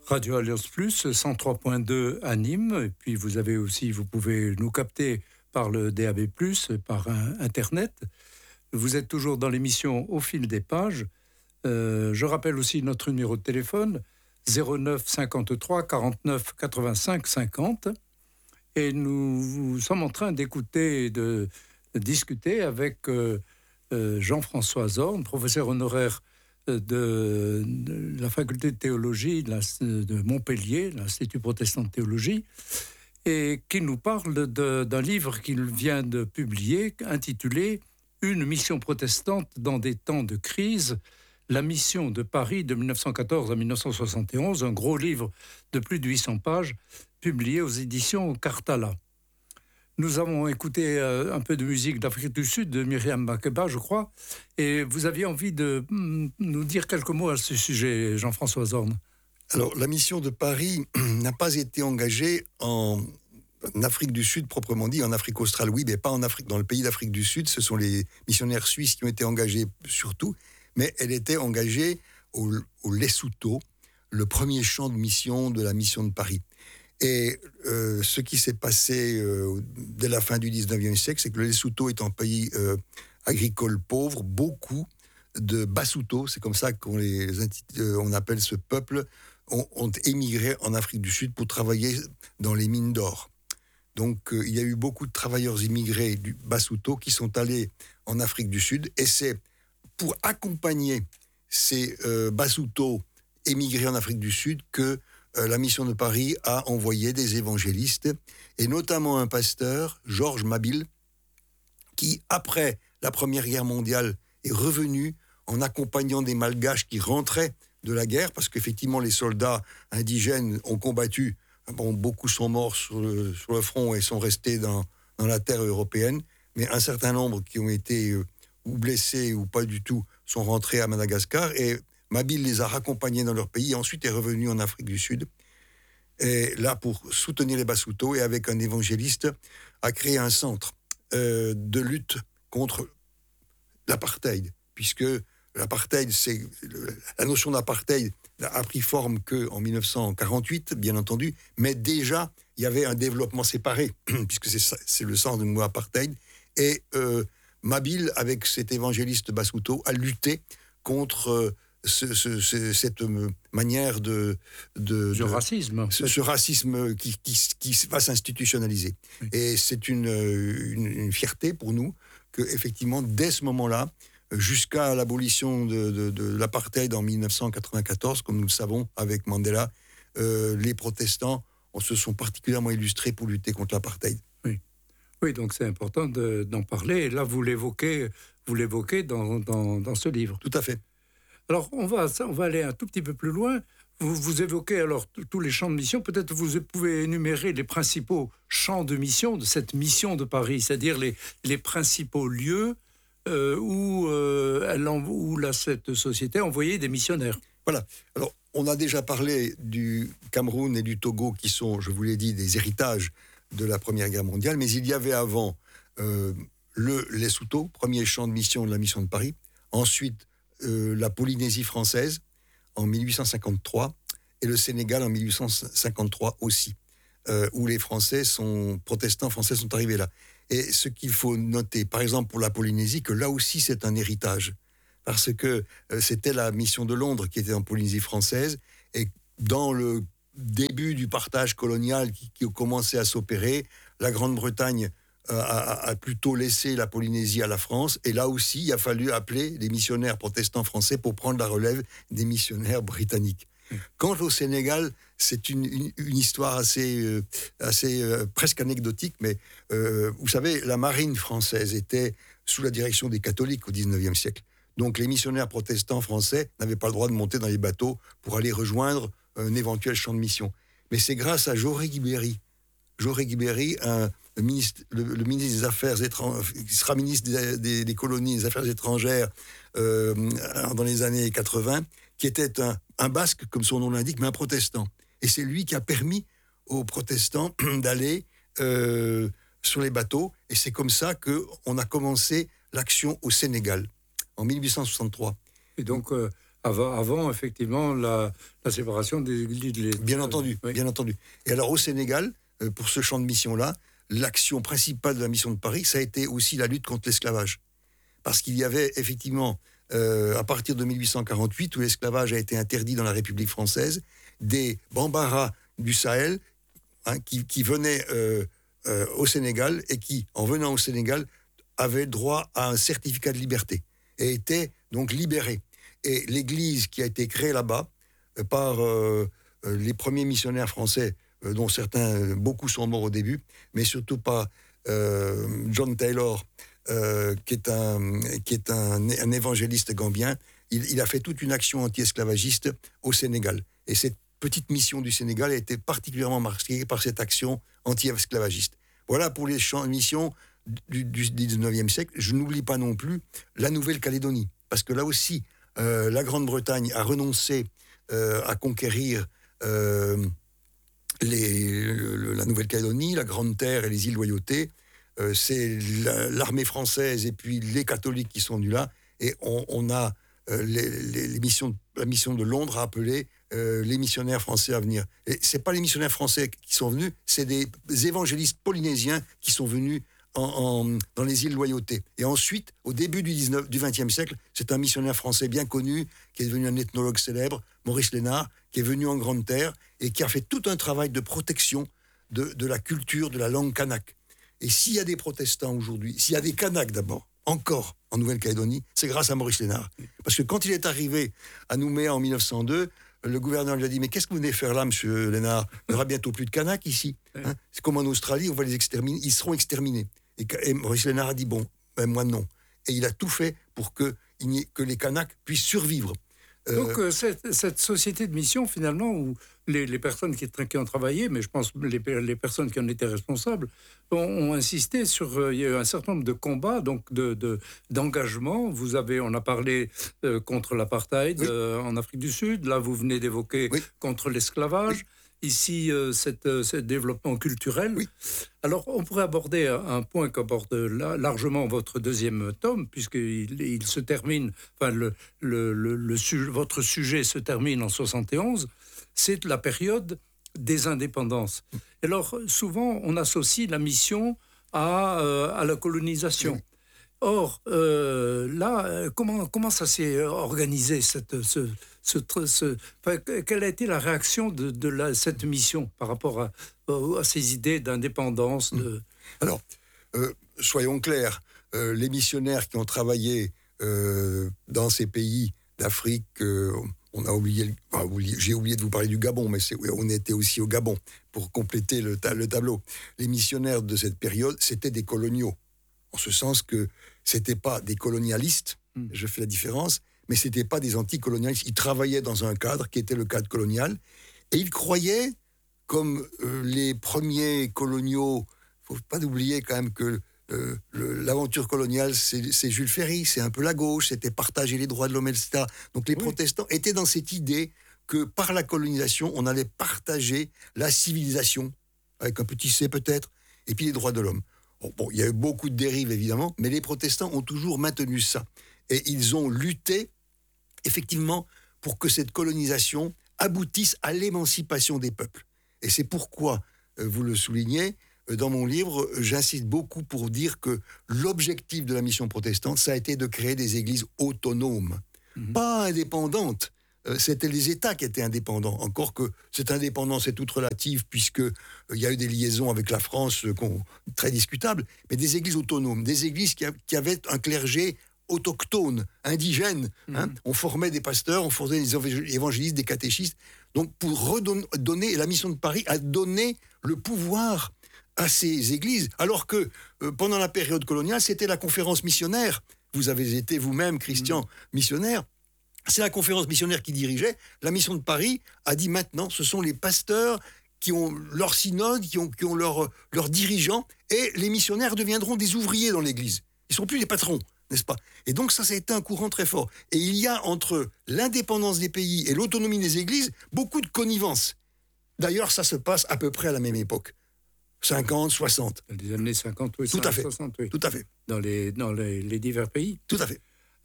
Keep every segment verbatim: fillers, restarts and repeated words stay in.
Radio Alliance Plus, cent trois point deux à Nîmes. Et puis vous avez aussi, vous pouvez nous capter par le D A B plus, par un, Internet. Vous êtes toujours dans l'émission Au fil des pages. Euh, je rappelle aussi notre numéro de téléphone, zéro neuf cinquante-trois quarante-neuf quatre-vingt-cinq cinquante. Et nous, nous sommes en train d'écouter et de, de discuter avec euh, euh, Jean-François Zorn, professeur honoraire de, de la faculté de théologie de, la, de Montpellier, l'Institut protestant de théologie, et qui nous parle de, d'un livre qu'il vient de publier intitulé « Une mission protestante dans des temps de crise ». La mission de Paris de dix-neuf cent quatorze à dix-neuf cent soixante et onze, un gros livre de plus de huit cents pages, publié aux éditions Cartala. Nous avons écouté euh, un peu de musique d'Afrique du Sud, de Myriam Makeba, je crois, et vous aviez envie de mm, nous dire quelques mots à ce sujet, Jean-François Zorn. Alors, la mission de Paris n'a pas été engagée en... En Afrique du Sud, proprement dit, en Afrique australe, oui, mais pas en Afrique. Dans le pays d'Afrique du Sud, ce sont les missionnaires suisses qui ont été engagés surtout, mais elle était engagée au, au Lesotho, le premier champ de mission de la mission de Paris. Et euh, ce qui s'est passé euh, dès la fin du dix-neuvième siècle, c'est que le Lesotho est un pays euh, agricole pauvre, beaucoup de Basuto, c'est comme ça qu'on les, euh, on appelle ce peuple, ont, ont émigré en Afrique du Sud pour travailler dans les mines d'or. Donc, euh, il y a eu beaucoup de travailleurs immigrés du Basuto qui sont allés en Afrique du Sud. Et c'est pour accompagner ces euh, Basuto émigrés en Afrique du Sud que euh, la mission de Paris a envoyé des évangélistes, et notamment un pasteur, Georges Mabille, qui, après la Première Guerre mondiale, est revenu en accompagnant des Malgaches qui rentraient de la guerre, parce qu'effectivement, les soldats indigènes ont combattu. Bon, beaucoup sont morts sur le, sur le front et sont restés dans, dans la terre européenne, mais un certain nombre qui ont été euh, ou blessés ou pas du tout sont rentrés à Madagascar, et Mabille les a raccompagnés dans leur pays et ensuite est revenu en Afrique du Sud, et là pour soutenir les Basuto, et avec un évangéliste a créé un centre euh, de lutte contre l'apartheid, puisque l'apartheid, c'est, la notion d'apartheid a pris forme qu'en dix-neuf cent quarante-huit, bien entendu, mais déjà, il y avait un développement séparé, puisque c'est, c'est le sens du mot apartheid, et euh, Mabille, avec cet évangéliste Basuto, a lutté contre euh, ce, ce, ce, cette manière de... de, Ce de racisme. Ce, ce racisme qui, qui, qui va s'institutionnaliser. Oui. Et c'est une, une, une fierté pour nous qu'effectivement, dès ce moment-là, jusqu'à l'abolition de, de, de l'apartheid en dix-neuf cent quatre-vingt-quatorze, comme nous le savons avec Mandela, euh, les protestants on se sont particulièrement illustrés pour lutter contre l'apartheid. Oui, oui, donc c'est important de, d'en parler. Et là, vous l'évoquez, vous l'évoquez dans, dans, dans ce livre. Tout à fait. Alors, on va, on va aller un tout petit peu plus loin. Vous, vous évoquez alors tous les champs de mission. Peut-être vous pouvez énumérer les principaux champs de mission de cette mission de Paris, c'est-à-dire les, les principaux lieux Euh, où, euh, elle en, où là, cette société envoyait des missionnaires. Voilà. Alors, on a déjà parlé du Cameroun et du Togo, qui sont, je vous l'ai dit, des héritages de la Première Guerre mondiale, mais il y avait avant euh, le Lesotho, premier champ de mission de la mission de Paris, ensuite euh, la Polynésie française en dix-huit cent cinquante-trois, et le Sénégal en dix-huit cent cinquante-trois aussi, euh, où les Français sont, protestants français sont arrivés là. Et ce qu'il faut noter, par exemple pour la Polynésie, que là aussi c'est un héritage, parce que euh, c'était la mission de Londres qui était en Polynésie française, et dans le début du partage colonial qui, qui commençait à s'opérer, la Grande-Bretagne euh, a, a plutôt laissé la Polynésie à la France, et là aussi il a fallu appeler les missionnaires protestants français pour prendre la relève des missionnaires britanniques. Quant au Sénégal, c'est une, une, une histoire assez, euh, assez euh, presque anecdotique, mais euh, vous savez, la marine française était sous la direction des catholiques au dix-neuvième siècle. Donc les missionnaires protestants français n'avaient pas le droit de monter dans les bateaux pour aller rejoindre un éventuel champ de mission. Mais c'est grâce à Joré Guibéry, Joré Guibéry, un, le, ministre, le, le ministre des Affaires étrangères, qui sera ministre des, des, des colonies des Affaires étrangères euh, dans les années quatre-vingts, qui était un, un basque, comme son nom l'indique, mais un protestant. Et c'est lui qui a permis aux protestants d'aller euh, sur les bateaux, et c'est comme ça qu'on a commencé l'action au Sénégal, en dix-huit cent soixante-trois. Et donc, euh, avant, avant effectivement, la, la séparation des églises. Bien entendu, oui. bien entendu. Et alors, au Sénégal, euh, pour ce champ de mission-là, l'action principale de la mission de Paris, ça a été aussi la lutte contre l'esclavage. Parce qu'il y avait effectivement, euh, à partir de mille huit cent quarante-huit, où l'esclavage a été interdit dans la République française, des Bambara du Sahel hein, qui, qui venaient euh, euh, au Sénégal et qui, en venant au Sénégal, avaient droit à un certificat de liberté et étaient donc libérés. Et l'église qui a été créée là-bas euh, par euh, euh, les premiers missionnaires français, euh, dont certains, euh, beaucoup sont morts au début, mais surtout par euh, John Taylor, euh, qui est, un, qui est un, un évangéliste gambien, il, il a fait toute une action anti-esclavagiste au Sénégal. Et cette petite mission du Sénégal a été particulièrement marquée par cette action anti-esclavagiste. Voilà pour les champs, missions du, du dix-neuvième siècle. Je n'oublie pas non plus la Nouvelle-Calédonie, parce que là aussi, euh, la Grande-Bretagne a renoncé euh, à conquérir euh, les, le, la Nouvelle-Calédonie, la Grande-Terre et les îles Loyauté. Euh, c'est la, l'armée française et puis les catholiques qui sont venus là, et on, on a euh, les, les, les missions, la mission de Londres a appelé euh, les missionnaires français à venir. Et c'est pas les missionnaires français qui sont venus, c'est des évangélistes polynésiens qui sont venus en, en, dans les îles Loyauté. Et ensuite, au début du, dix-neuvième, du vingtième siècle, c'est un missionnaire français bien connu, qui est devenu un ethnologue célèbre, Maurice Lénard, qui est venu en Grande-Terre et qui a fait tout un travail de protection de, de la culture, de la langue kanak. Et s'il y a des protestants aujourd'hui, s'il y a des Kanaks d'abord, encore en Nouvelle-Calédonie, c'est grâce à Maurice Lénard. Parce que quand il est arrivé à Nouméa en mille neuf cent deux, le gouverneur lui a dit « Mais qu'est-ce que vous venez faire là, monsieur Lénard ? Il n'y aura bientôt plus de Kanaks ici. Hein ? C'est comme en Australie, on va les exterminer. Ils seront exterminés. » Et, et Maurice Lénard a dit « Bon, ben moi non. » Et il a tout fait pour que, il n'y ait, que les Kanaks puissent survivre. Euh, Donc euh, cette, cette société de mission, finalement, où les, les personnes qui, qui ont travaillé, mais je pense les, les personnes qui en étaient responsables, ont, ont insisté sur... Euh, il y a eu un certain nombre de combats, donc de, de, d'engagement. Vous avez, on a parlé euh, contre l'apartheid oui. euh, en Afrique du Sud. Là, vous venez d'évoquer oui. contre l'esclavage. Oui. Ici, euh, cette, euh, ce développement culturel. Oui. Alors, on pourrait aborder un point qu'aborde là, largement votre deuxième tome, puisqu'il il se termine, enfin, le, le, le, le sujet, votre sujet se termine en soixante et onze, c'est la période des indépendances. Et alors, souvent, on associe la mission à, euh, à la colonisation. Oui. Or, euh, là, comment, comment ça s'est organisé, cette, ce, ce, ce, enfin, quelle a été la réaction de, de la, cette mission par rapport à, à ces idées d'indépendance de... Alors, euh, soyons clairs, euh, les missionnaires qui ont travaillé euh, dans ces pays d'Afrique, euh, on a oublié, enfin, j'ai oublié de vous parler du Gabon, mais c'est, on était aussi au Gabon pour compléter le, le tableau. Les missionnaires de cette période, c'était des coloniaux. En ce sens que ce n'étaient pas des colonialistes, mmh. je fais la différence, mais ce n'étaient pas des anticolonialistes. Ils travaillaient dans un cadre qui était le cadre colonial, et ils croyaient, comme euh, les premiers coloniaux, il ne faut pas oublier quand même que euh, le, l'aventure coloniale, c'est, c'est Jules Ferry, c'est un peu la gauche, c'était partager les droits de l'homme, et cetera. Donc les oui. protestants étaient dans cette idée que par la colonisation, on allait partager la civilisation, avec un petit c peut-être, et puis les droits de l'homme. Bon, bon, il y a eu beaucoup de dérives, évidemment, mais les protestants ont toujours maintenu ça. Et ils ont lutté, effectivement, pour que cette colonisation aboutisse à l'émancipation des peuples. Et c'est pourquoi, euh, vous le soulignez, euh, dans mon livre, j'insiste beaucoup pour dire que l'objectif de la mission protestante, ça a été de créer des églises autonomes, mmh. pas indépendantes. C'était les États qui étaient indépendants, encore que cette indépendance est toute relative, puisqu'il euh, y a eu des liaisons avec la France euh, très discutables, mais des églises autonomes, des églises qui, a, qui avaient un clergé autochtone, indigène. Mmh. Hein. On formait des pasteurs, on formait des évangélistes, des catéchistes. Donc pour redonner, la mission de Paris a donné le pouvoir à ces églises, alors que euh, pendant la période coloniale, c'était la conférence missionnaire. Vous avez été vous-même, Christian, mmh. missionnaire. C'est la conférence missionnaire qui dirigeait. La mission de Paris a dit maintenant, ce sont les pasteurs qui ont leur synode, qui ont, qui ont leurs leur dirigeants, et les missionnaires deviendront des ouvriers dans l'Église. Ils ne sont plus des patrons, n'est-ce pas ? Et donc ça, ça a été un courant très fort. Et il y a entre l'indépendance des pays et l'autonomie des Églises beaucoup de connivence. D'ailleurs, ça se passe à peu près à la même époque. cinquante, soixante. Les années cinquante, oui. Tout à fait. soixante, oui. Tout à fait. Dans les, dans les, les divers pays. Tout à fait.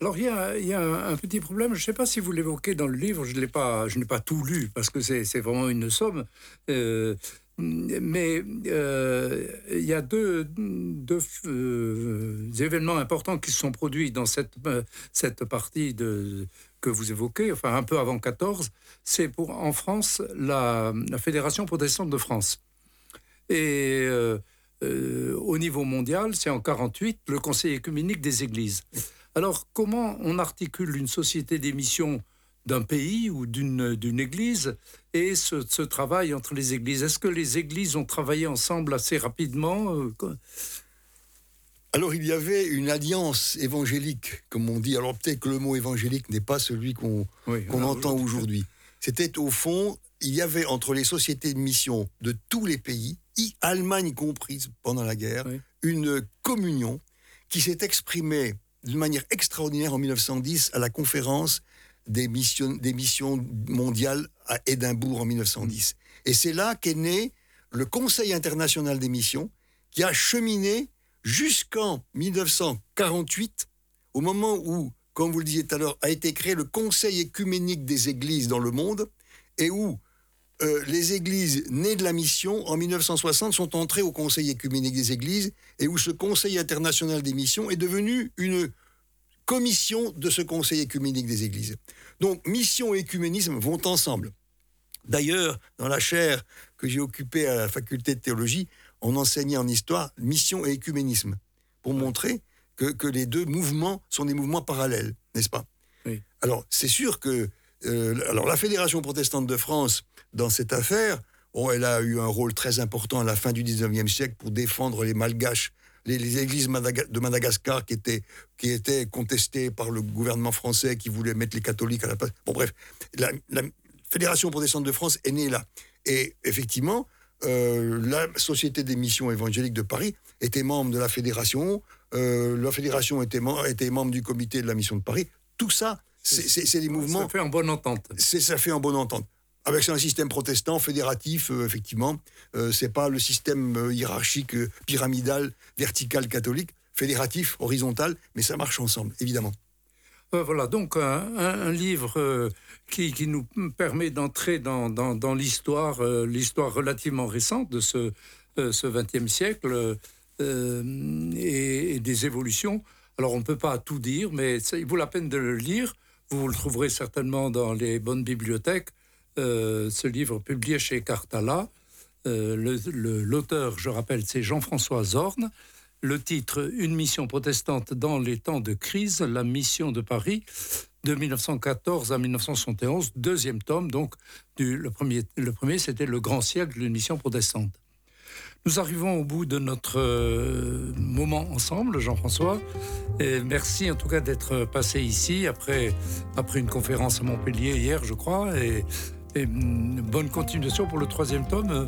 Alors, il y a, il y a un, un petit problème, je ne sais pas si vous l'évoquez dans le livre, je, l'ai pas, je n'ai pas tout lu, parce que c'est, c'est vraiment une somme, euh, mais euh, il y a deux, deux euh, événements importants qui se sont produits dans cette, euh, cette partie de, que vous évoquez, enfin un peu avant quatorze, c'est pour, en France, la, la Fédération protestante de France. Et euh, euh, au niveau mondial, c'est en quarante-huit, le Conseil œcuménique des Églises. Alors, comment on articule une société d'émission d'un pays ou d'une, d'une église et ce, ce travail entre les églises? Est-ce que les églises ont travaillé ensemble assez rapidement? Alors, il y avait une alliance évangélique, comme on dit. Alors, peut-être que le mot évangélique n'est pas celui qu'on, oui, qu'on entend aujourd'hui. aujourd'hui. C'était, au fond, il y avait entre les sociétés de mission de tous les pays, Allemagne comprise pendant la guerre, oui. une communion qui s'est exprimée d'une manière extraordinaire en mille neuf cent dix à la conférence des missions, des missions mondiales à Édimbourg en mille neuf cent dix. Et c'est là qu'est né le Conseil international des missions qui a cheminé jusqu'en mille neuf cent quarante-huit, au moment où, comme vous le disiez tout à l'heure, a été créé le Conseil œcuménique des églises dans le monde et où euh, les églises nées de la mission en mille neuf cent soixante sont entrées au Conseil œcuménique des églises et où ce Conseil international des missions est devenu une commission de ce Conseil œcuménique des églises. Donc, mission et œcuménisme vont ensemble. D'ailleurs, dans la chaire que j'ai occupée à la faculté de théologie, on enseignait en histoire mission et œcuménisme pour montrer que, que les deux mouvements sont des mouvements parallèles, n'est-ce pas? Oui. Alors, c'est sûr que euh, alors, la Fédération protestante de France, dans cette affaire, bon, elle a eu un rôle très important à la fin du dix-neuvième siècle pour défendre les malgaches, les, les églises Madaga- de Madagascar qui étaient, qui étaient contestées par le gouvernement français qui voulait mettre les catholiques à la place. Bon, bref, la, la Fédération protestante de France est née là. Et effectivement, euh, la Société des missions évangéliques de Paris était membre de la Fédération, euh, la Fédération était, mem- était membre du comité de la mission de Paris. Tout ça, c'est, c'est, c'est des mouvements... Ça fait en bonne entente. C'est, ça fait en bonne entente. Avec c'est un système protestant, fédératif, euh, effectivement. Euh, c'est pas le système euh, hiérarchique, euh, pyramidal, vertical, catholique. Fédératif, horizontal, mais ça marche ensemble, évidemment. Euh, voilà, donc un, un, un livre euh, qui, qui nous permet d'entrer dans, dans, dans l'histoire, euh, l'histoire relativement récente de ce, euh, ce vingtième siècle euh, et, et des évolutions. Alors, on ne peut pas tout dire, mais ça, il vaut la peine de le lire. Vous le trouverez certainement dans les bonnes bibliothèques. Euh, ce livre publié chez Cartala. Euh, le, le, l'auteur, je rappelle, c'est Jean-François Zorn. Le titre « Une mission protestante dans les temps de crise, la mission de Paris, de mille neuf cent quatorze à mille neuf cent soixante et onze », deuxième tome. Donc, du, le, premier, le premier, c'était « Le grand siècle d'une mission protestante ». Nous arrivons au bout de notre euh, moment ensemble, Jean-François. Et merci en tout cas d'être passé ici après, après une conférence à Montpellier hier, je crois. Et, et bonne continuation pour le troisième tome.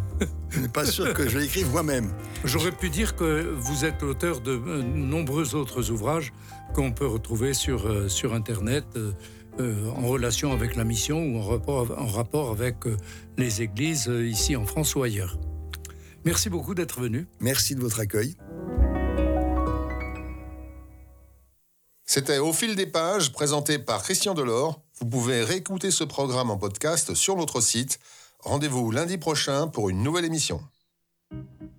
Je n'ai pas sûr que je l'écrive moi-même. J'aurais pu dire que vous êtes l'auteur de nombreux autres ouvrages qu'on peut retrouver sur, euh, sur Internet euh, en relation avec la mission ou en rapport, en rapport avec euh, les églises euh, ici en France ou ailleurs. Merci beaucoup d'être venu. Merci de votre accueil. C'était Au fil des pages, présenté par Christian Delors. Vous pouvez réécouter ce programme en podcast sur notre site. Rendez-vous lundi prochain pour une nouvelle émission.